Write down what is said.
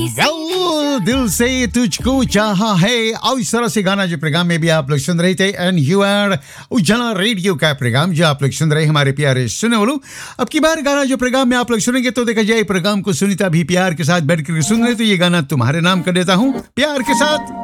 दिल से तुझको चाहा है और इस तरह से गाना जो प्रोग्राम में भी आप लोग सुन रहे थे एंड यू आर उजाला रेडियो का प्रोग्राम जो आप लोग सुन रहे हैं हमारे प्यारे सुने वालों। अब की बार गाना जो प्रोग्राम में आप लोग सुनेंगे तो देखा जाए प्रोग्राम को सुनीता भी प्यार के साथ बैठ कर सुन रहे तो ये गाना तुम्हारे नाम कर देता हूँ प्यार के साथ।